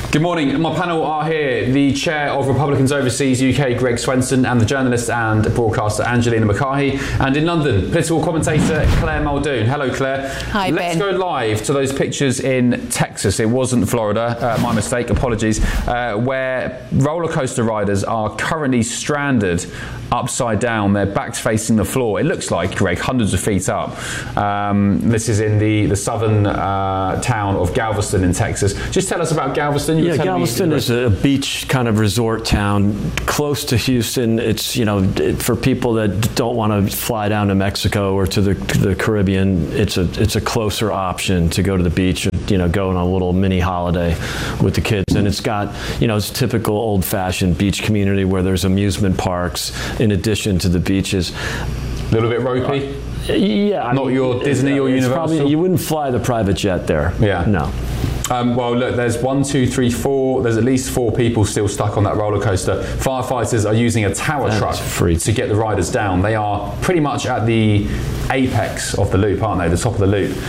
Good morning. My panel are here, the chair of Republicans Overseas UK, Greg Swenson, and the journalist and broadcaster Angelina McCarthy, and in London, political commentator Claire Muldoon. Hello, Claire. Hi, Let's go live to those pictures in Texas. It wasn't Florida, my mistake, apologies, where roller coaster riders are currently stranded upside down. Their backs facing the floor. It looks like, Greg, hundreds of feet up. This is in the southern town of Galveston in Texas. Just tell us about Galveston. Yeah, Galveston is a beach kind of resort town close to Houston. It's, you know, for people that don't want to fly down to Mexico or to the Caribbean, it's a closer option to go to the beach, you know, go on a little mini holiday with the kids. And it's got, you know, it's typical old-fashioned beach community where there's amusement parks in addition to the beaches. A little bit ropey? Yeah. Not your Disney or Universal? Probably, you wouldn't fly the private jet there. Yeah. No. Well, look, there's 1, 2, 3, 4. There's at least 4 people still stuck on that roller coaster. Firefighters are using a tower truck to get the riders down. They are pretty much at the apex of the loop, aren't they? The top of the loop.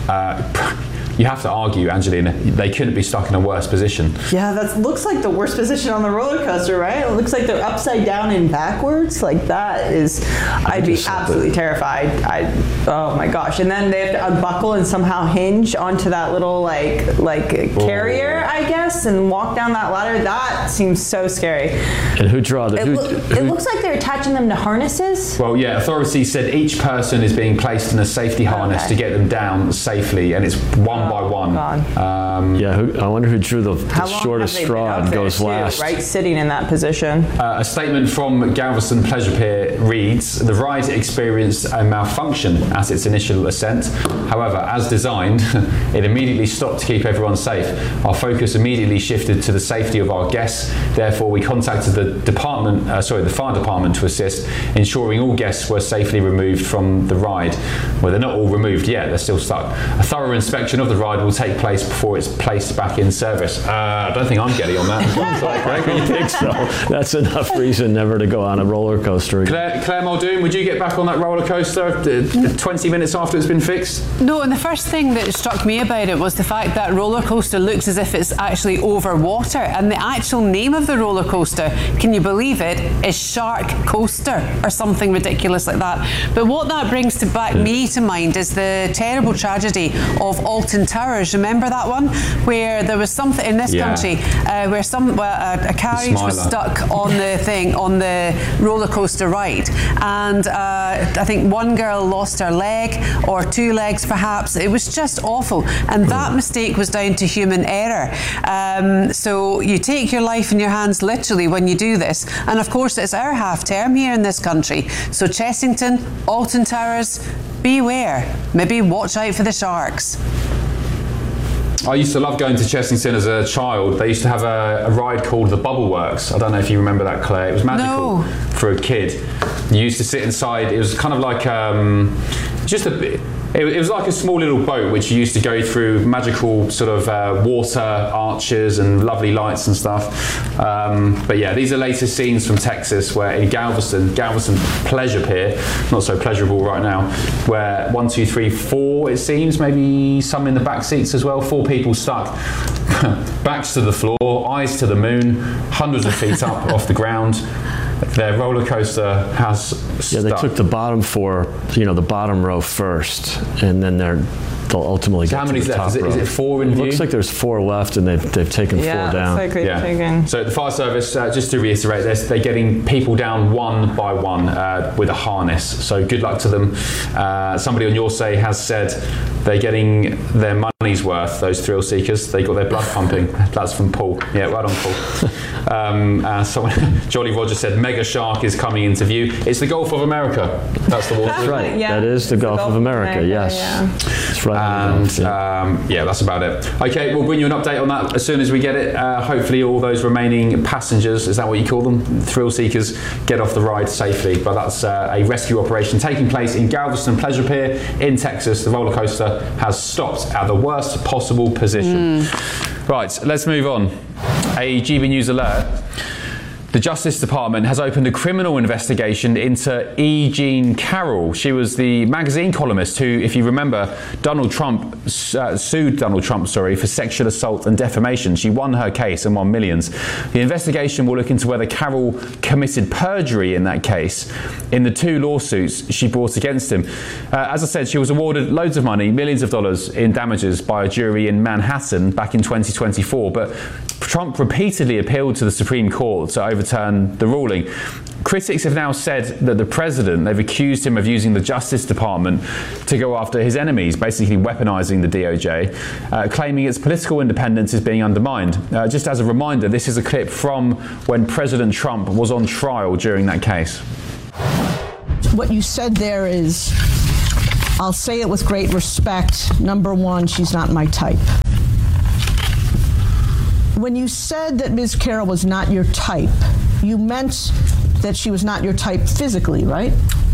You have to argue, Angelina, they couldn't be stuck in a worse position. Yeah, that looks like the worst position on the roller coaster, right? It looks like they're upside down and backwards. Like that is, I'd be absolutely terrified. Oh my gosh! And then they have to unbuckle and somehow hinge onto that little like carrier, I guess, and walk down that ladder. That seems so scary. And who draw the? It looks like they're attaching them to harnesses. Well, yeah, authorities said each person is being placed in a safety harness to get them down safely, and it's one by one. I wonder who drew the shortest straw and goes last. Right, sitting in that position. A statement from Galveston Pleasure Pier reads, the ride experienced a malfunction at its initial ascent. However, as designed, it immediately stopped to keep everyone safe. Our focus immediately shifted to the safety of our guests. Therefore, we contacted the fire department to assist, ensuring all guests were safely removed from the ride. Well, they're not all removed yet, they're still stuck. A thorough inspection of the ride will take place before it's placed back in service. I don't think I'm getting on that. Greg, you think so? That's enough reason never to go on a roller coaster. Claire Muldoon, would you get back on that roller coaster 20 minutes after it's been fixed? No, and the first thing that struck me about it was the fact that roller coaster looks as if it's actually over water, and the actual name of the roller coaster, can you believe it, is Shark Coaster or something ridiculous like that. But what that brings me to mind is the terrible tragedy of Alton Towers. Remember that one where there was something in this country where a carriage was stuck on the roller coaster ride, and I think one girl lost her leg or 2 legs perhaps. It was just awful, and that mistake was down to human error. So you take your life in your hands literally when you do this, and of course it's our half term here in this country, so Chessington, Alton Towers, beware. Maybe watch out for the sharks. I used to love going to Chessington as a child. They used to have a ride called the Bubble Works. I don't know if you remember that, Claire. It was magical for a kid. You used to sit inside. It was kind of like it was like a small little boat which you used to go through magical sort of water arches and lovely lights and stuff. But yeah, these are latest scenes from Texas, where in Galveston Pleasure Pier, not so pleasurable right now, where 1, 2, 3, 4, it seems, maybe some in the back seats as well, 4 people stuck, backs to the floor, eyes to the moon, hundreds of feet up off the ground. Their roller coaster has stuck. Yeah, they took the bottom 4, the bottom row first, and then they'll ultimately get to the top row. Is it 4 in view? It looks like there's 4 left, and they've taken 4 down. Like taken. So the fire service, just to reiterate this, they're getting people down one by one with a harness. So good luck to them. Somebody on Your Say has said they're getting their money's worth, those thrill seekers. They got their blood pumping. That's from Paul. Yeah, right on, Paul. Jolly Roger said, mega shark is coming into view. It's the Gulf of America. That's the water. That's right. Yeah, that is the Gulf of America. Yes. Yeah. It's right. And that's about it. Okay, we'll bring you an update on that as soon as we get it. Hopefully all those remaining passengers, is that what you call them? Thrill seekers, get off the ride safely. But that's a rescue operation taking place in Galveston Pleasure Pier in Texas. The roller coaster has stopped at the worst possible position. Right, let's move on. A GB News alert. The Justice Department has opened a criminal investigation into E. Jean Carroll. She was the magazine columnist who, if you remember, Donald Trump sued Donald Trump, for sexual assault and defamation. She won her case and won millions. The investigation will look into whether Carroll committed perjury in that case in the 2 lawsuits she brought against him. As I said, she was awarded loads of money, millions of dollars in damages by a jury in Manhattan back in 2024, but Trump repeatedly appealed to the Supreme Court to overturn the ruling. Critics have now said that the president, they've accused him of using the Justice Department to go after his enemies, basically weaponizing the DOJ, claiming its political independence is being undermined. Just as a reminder, this is a clip from when President Trump was on trial during that case. What you said there is, I'll say it with great respect. Number one, she's not my type. When you said that Ms. Carroll was not your type, you meant that she was not your type physically, right?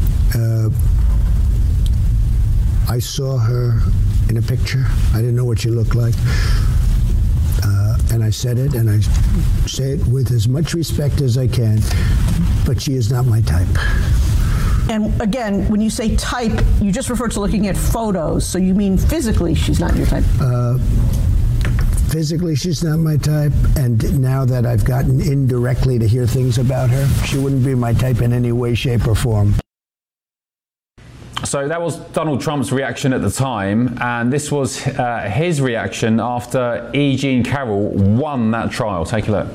I saw her in a picture. I didn't know what she looked like. And I said it, and I say it with as much respect as I can, but she is not my type. And again, when you say type, you just refer to looking at photos, so you mean physically she's not your type? Physically, she's not my type, and now that I've gotten indirectly to hear things about her, she wouldn't be my type in any way, shape, or form. So that was Donald Trump's reaction at the time, and this was his reaction after E. Jean Carroll won that trial. Take a look.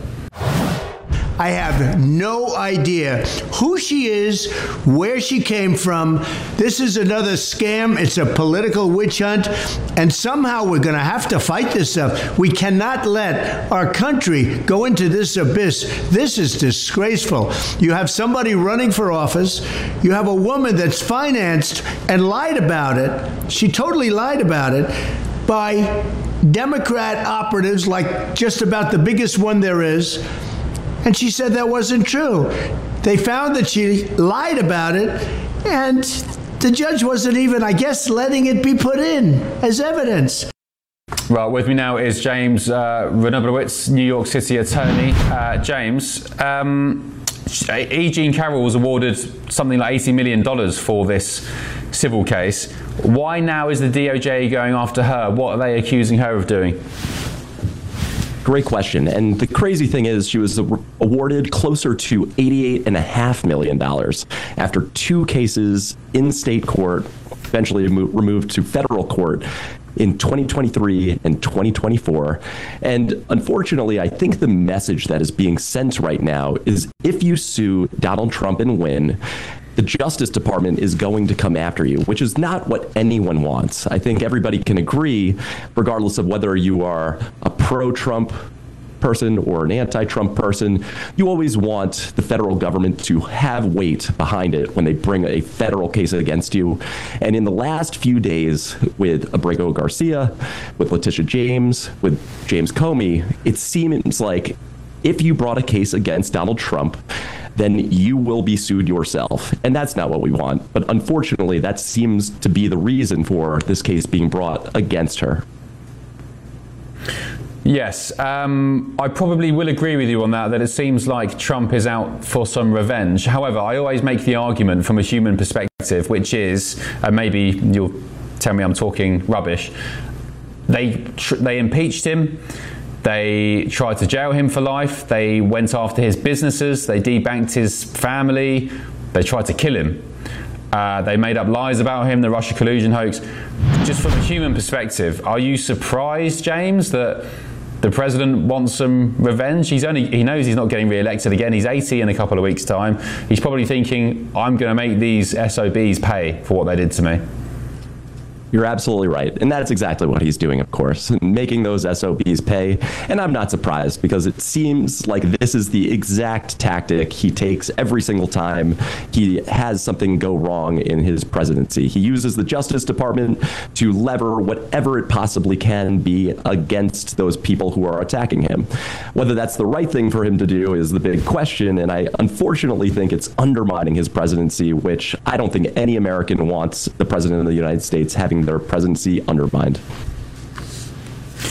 I have no idea who she is, where she came from. This is another scam. It's a political witch hunt. And somehow we're going to have to fight this stuff. We cannot let our country go into this abyss. This is disgraceful. You have somebody running for office. You have a woman that's financed and lied about it. She totally lied about it by Democrat operatives, like just about the biggest one there is. And she said that wasn't true. They found that she lied about it, and the judge wasn't even, I guess, letting it be put in as evidence. Well, with me now is James Renobowitz, New York City attorney. James, E. Jean Carroll was awarded something like $80 million for this civil case. Why now is the DOJ going after her? What are they accusing her of doing? Great question. And the crazy thing is she was awarded closer to $88.5 million after 2 cases in state court, eventually removed to federal court in 2023 and 2024. And unfortunately, I think the message that is being sent right now is if you sue Donald Trump and win, the Justice Department is going to come after you, which is not what anyone wants. I think everybody can agree, regardless of whether you are a pro-Trump person or an anti-Trump person, you always want the federal government to have weight behind it when they bring a federal case against you. And in the last few days with Abrego Garcia, with Letitia James, with James Comey, it seems like if you brought a case against Donald Trump, then you will be sued yourself. And that's not what we want. But unfortunately, that seems to be the reason for this case being brought against her. Yes, I probably will agree with you on that it seems like Trump is out for some revenge. However, I always make the argument from a human perspective, which is, maybe you'll tell me I'm talking rubbish, they impeached him. They tried to jail him for life. They went after his businesses. They debanked his family. They tried to kill him. They made up lies about him, the Russia collusion hoax. Just from a human perspective, are you surprised, James, that the president wants some revenge? He knows he's not getting re-elected again. He's 80 in a couple of weeks' time. He's probably thinking, I'm going to make these SOBs pay for what they did to me. You're absolutely right. And that's exactly what he's doing, of course, making those SOBs pay. And I'm not surprised because it seems like this is the exact tactic he takes every single time he has something go wrong in his presidency. He uses the Justice Department to lever whatever it possibly can be against those people who are attacking him. Whether that's the right thing for him to do is the big question. And I unfortunately think it's undermining his presidency, which I don't think any American wants the president of the United States having their presidency undermined.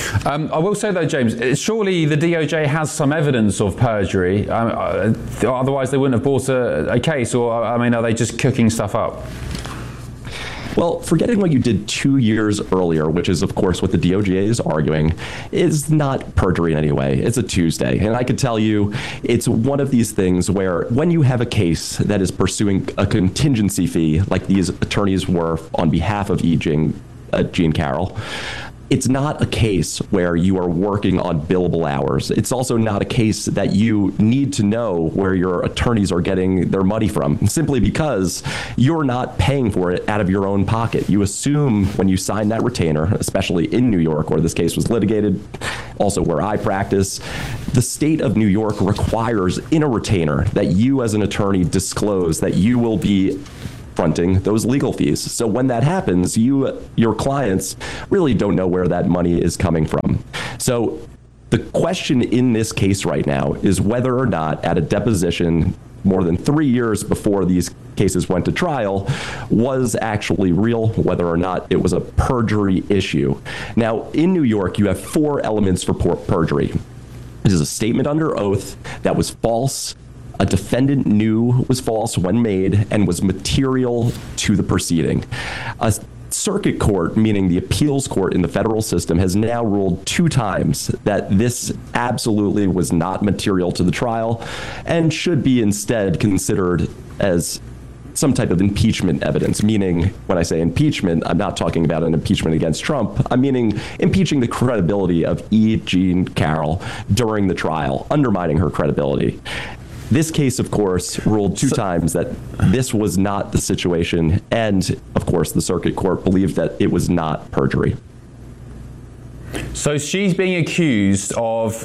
I will say though, James, surely the DOJ has some evidence of perjury. Otherwise, they wouldn't have brought a case. Or I mean, are they just cooking stuff up? Well, forgetting what you did 2 years earlier, which is, of course, what the DOJ is arguing, is not perjury in any way. It's a Tuesday. And I could tell you it's one of these things where when you have a case that is pursuing a contingency fee, like these attorneys were on behalf of Jean Carroll, it's not a case where you are working on billable hours. It's also not a case that you need to know where your attorneys are getting their money from, simply because you're not paying for it out of your own pocket. You assume when you sign that retainer, especially in New York, where this case was litigated, also where I practice, the state of New York requires in a retainer that you as an attorney disclose that you will be fronting those legal fees. So when that happens, your clients really don't know where that money is coming from. So the question in this case right now is whether or not at a deposition more than 3 years before these cases went to trial was actually real, whether or not it was a perjury issue. Now, in New York, you have 4 elements for perjury. It is a statement under oath that was false, a defendant knew was false when made, and was material to the proceeding. A circuit court, meaning the appeals court in the federal system, has now ruled 2 times that this absolutely was not material to the trial and should be instead considered as some type of impeachment evidence, meaning when I say impeachment, I'm not talking about an impeachment against Trump. I'm meaning impeaching the credibility of Jean Carroll during the trial, undermining her credibility. This case, of course, ruled 2 times that this was not the situation, and, of course, the circuit court believed that it was not perjury. So she's being accused of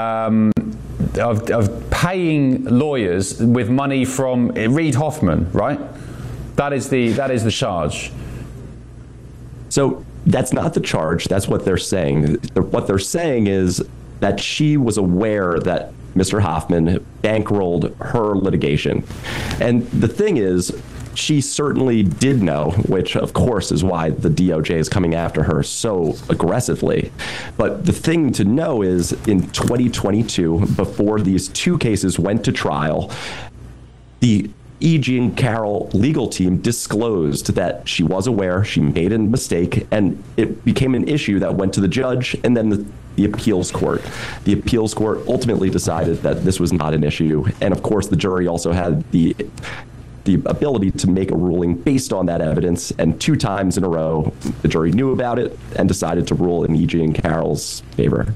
paying lawyers with money from Reid Hoffman, right? That is the charge. So that's not the charge. That's what they're saying. What they're saying is that she was aware that Mr. Hoffman bankrolled her litigation. And the thing is, she certainly did know, which of course is why the DOJ is coming after her so aggressively. But the thing to know is in 2022, before these 2 cases went to trial, the Jean Carroll legal team disclosed that she was aware, she made a mistake, and it became an issue that went to the judge and then the appeals court. The appeals court ultimately decided that this was not an issue. And of course, the jury also had the ability to make a ruling based on that evidence. And 2 times in a row, the jury knew about it and decided to rule in Jean Carroll's favor.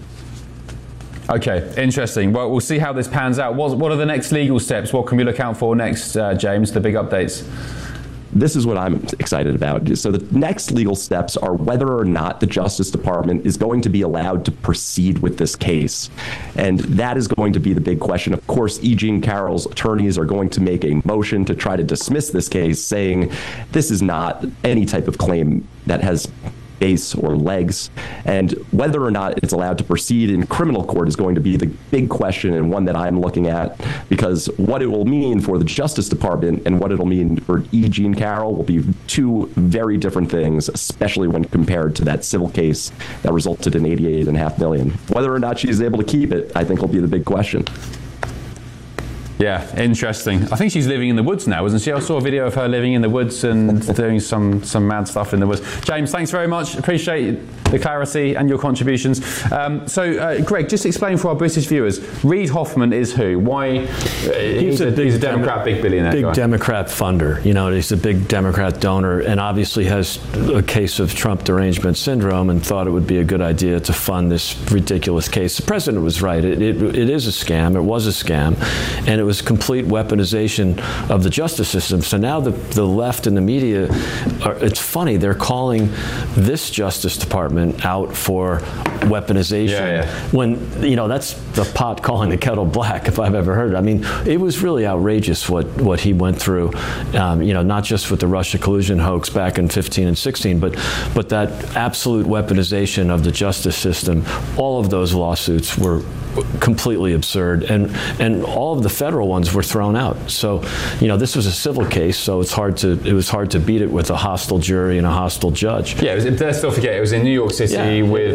Okay, interesting. Well, we'll see how this pans out. What are the next legal steps? What can we look out for next, James, the big updates? This is what I'm excited about. So the next legal steps are whether or not the Justice Department is going to be allowed to proceed with this case. And that is going to be the big question. Of course, Jean Carroll's attorneys are going to make a motion to try to dismiss this case, saying this is not any type of claim that has base or legs, and whether or not it's allowed to proceed in criminal court is going to be the big question, and one that I'm looking at, because what it will mean for the Justice Department and what it'll mean for Jean Carroll will be 2 very different things, especially when compared to that civil case that resulted in $88.5 million. Whether or not she's able to keep it, I think, will be the big question. Yeah, interesting. I think she's living in the woods now, isn't she? I saw a video of her living in the woods and doing some mad stuff in the woods. James, thanks very much. Appreciate the clarity and your contributions. Greg, just explain for our British viewers, Reid Hoffman is who? Why? He's a Democrat, big billionaire. Big Democrat funder. You know, he's a big Democrat donor and obviously has a case of Trump derangement syndrome and thought it would be a good idea to fund this ridiculous case. The president was right. It is a scam. It was a scam. And it was complete weaponization of the justice system. So now the left and the media, it's funny, they're calling this Justice Department out for weaponization. When, you know, that's the pot calling the kettle black, if I've ever heard it. I mean, it was really outrageous what he went through, you know, not just with the Russia collusion hoax back in 15 and 16, but that absolute weaponization of the justice system. All of those lawsuits were completely absurd, and all of the federal ones were thrown out. So, you know, this was a civil case, so it was hard to beat it with a hostile jury and a hostile judge. Yeah, let's not forget, it was in New York City with a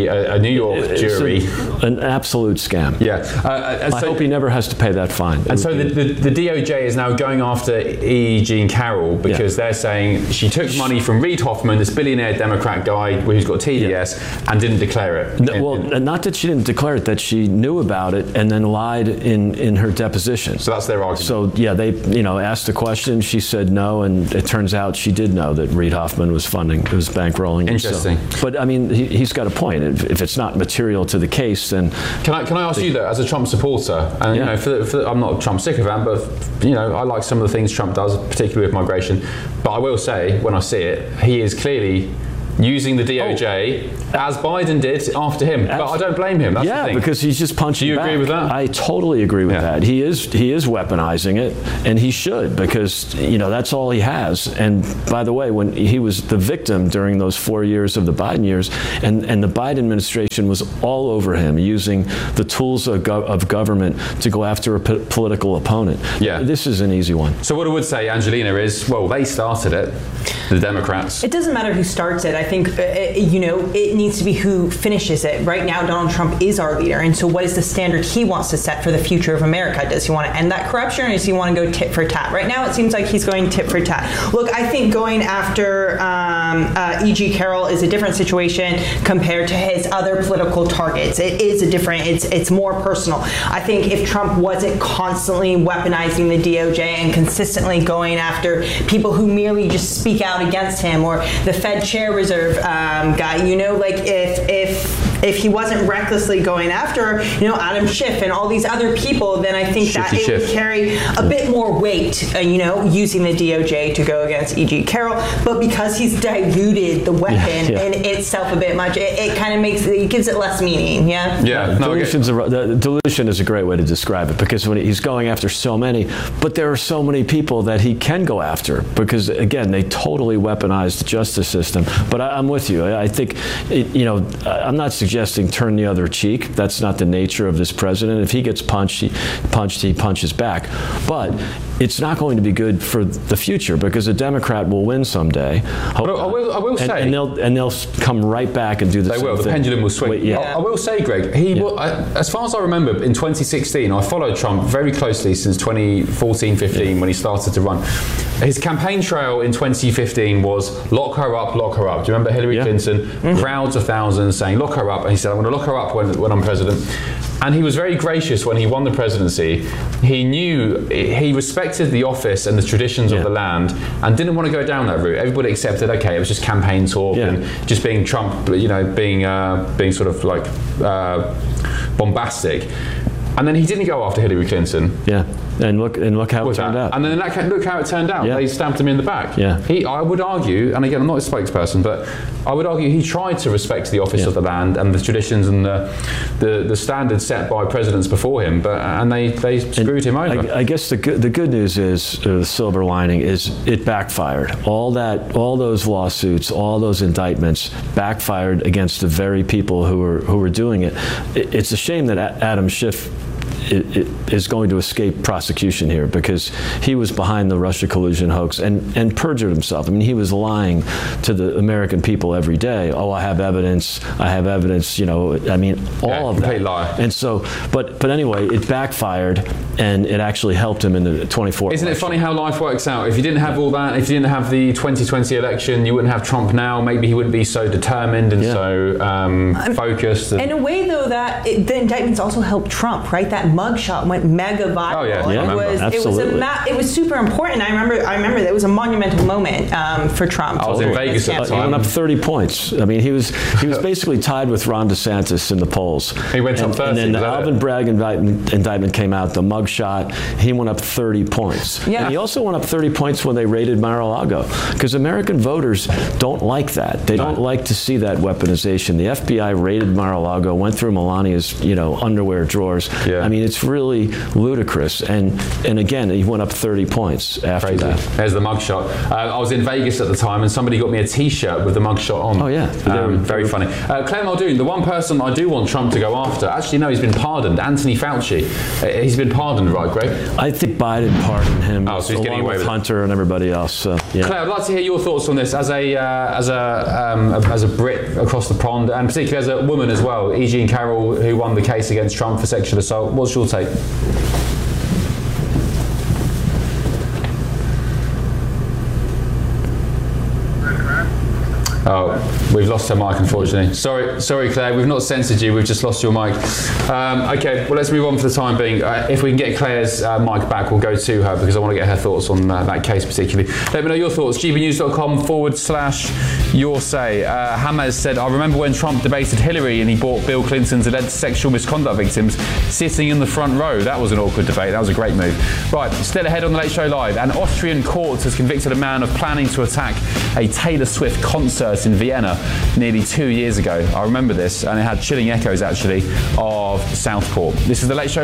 a New York jury. An absolute scam. Yeah. I hope he never has to pay that fine. And so the DOJ is now going after E. Jean Carroll because they're saying she took money from Reid Hoffman, this billionaire Democrat guy who's got TDS, and didn't declare it. Not that she didn't declare it, that she knew about it and then lied in her deposition. So that's their argument. So they asked the question, she said no, and it turns out she did know that Reid Hoffman was bankrolling. Interesting. But I mean, he's got a point. If it's not material to the case, then can I ask you though, as a Trump supporter, and I'm not a Trump sycophant, but I like some of the things Trump does, particularly with migration. But I will say, when I see it, he is clearly using the DOJ as Biden did after him. But I don't blame him. That's the thing. Because he's just punching back. Do you agree with that? I totally agree with that. He is weaponizing it, and he should, because that's all he has. And by the way, when he was the victim during those 4 years of the Biden years, and the Biden administration was all over him, using the tools of government to go after a political opponent. Yeah. This is an easy one. So what I would say, Angelina, is, well, they started it, the Democrats. It doesn't matter who starts it. I think, it needs to be who finishes it. Right now, Donald Trump is our leader. And so what is the standard he wants to set for the future of America? Does he want to end that corruption, or does he want to go tit for tat? Right now, it seems like he's going tit for tat. Look, I think going after E.G. Carroll is a different situation compared to his other political targets. It is it's more personal. I think if Trump wasn't constantly weaponizing the DOJ and consistently going after people who merely just speak out against him, or the Fed Chair Reserve guy, if he wasn't recklessly going after, Adam Schiff and all these other people, then I think that it would carry a bit more weight, using the DOJ to go against E.G. Carroll. But because he's diluted the weapon in itself a bit much, it kind of gives it less meaning. Yeah. Yeah. Dilution is a great way to describe it, because when he's going after so many, but there are so many people that he can go after, because again, they totally weaponized the justice system. But I'm with you. I think, I'm not suggesting turn the other cheek. That's not the nature of this president. If he gets punched, he punches back. But it's not going to be good for the future, because a Democrat will win someday. I will say, and they'll come right back and do the same thing. They will. The pendulum will swing. I will say, Greg, as far as I remember, in 2016, I followed Trump very closely since 2014-15 when he started to run. His campaign trail in 2015 was lock her up, lock her up. Do you remember Hillary Clinton? Crowds of thousands saying lock her up, and he said, I'm going to lock her up when I'm president. And he was very gracious when he won the presidency. He respected the office and the traditions of the land, and didn't want to go down that route. Everybody accepted, okay, it was just campaign talk and just being Trump, being sort of like bombastic. And then he didn't go after Hillary Clinton. Yeah, and look how it turned out. And then look how it turned out. Yeah. They stabbed him in the back. Yeah. I would argue, and again, I'm not a spokesperson, but I would argue he tried to respect the office of the land and the traditions and the standards set by presidents before him, and they screwed him over. I guess the good news is, the silver lining is, it backfired. All those lawsuits, all those indictments backfired against the very people who were doing it. It's a shame that Adam Schiff is going to escape prosecution here, because he was behind the Russia collusion hoax and perjured himself. I mean, he was lying to the American people every day. Oh, I have evidence. All of that. Complete lie. And so, but anyway, it backfired, and it actually helped him in the 24. Isn't it funny how life works out? If you didn't have all that, if you didn't have the 2020 election, you wouldn't have Trump now. Maybe he wouldn't be so determined and so focused. In a way, though, the indictments also helped Trump, right? That mugshot went mega viral. Oh yeah, it was super important. I remember that was a monumental moment for Trump. I was in Vegas at the time. He went up 30 points. I mean, he was basically tied with Ron DeSantis in the polls. He went up 30. And then the Alvin Bragg indictment came out, the mugshot. He went up 30 points. Yeah. And he also went up 30 points when they raided Mar-a-Lago, because American voters don't like that. They don't like to see that weaponization. The FBI raided Mar-a-Lago, went through Melania's underwear drawers. Yeah. I mean, mean, it's really ludicrous. And again, he went up 30 points after Crazy. that. There's the mugshot. I was in Vegas at the time, and somebody got me a T-shirt with the mugshot on. Oh, yeah. Very funny. Claire Muldoon, the one person I do want Trump to go after, actually, no, he's been pardoned. Anthony Fauci. He's been pardoned, right, Greg? I think Biden pardoned him, Oh, so he's getting away with it. Hunter and everybody else. Yeah. Claire, I'd like to hear your thoughts on this as a Brit across the pond, and particularly as a woman as well. E. Jean Carroll, who won the case against Trump for sexual assault. What's your take? Oh, we've lost her mic, unfortunately. Sorry, Claire, we've not censored you, we've just lost your mic. Okay, well, let's move on for the time being. If we can get Claire's mic back, we'll go to her because I want to get her thoughts on that case particularly. Let me know your thoughts. gbnews.com/your say. Hamaz said, I remember when Trump debated Hillary and he brought Bill Clinton's alleged sexual misconduct victims sitting in the front row. That was an awkward debate. That was a great move. Right, still ahead on The Late Show Live. An Austrian court has convicted a man of planning to attack a Taylor Swift concert in Vienna nearly 2 years ago. I remember this, and it had chilling echoes, actually, of Southport. This is The Late Show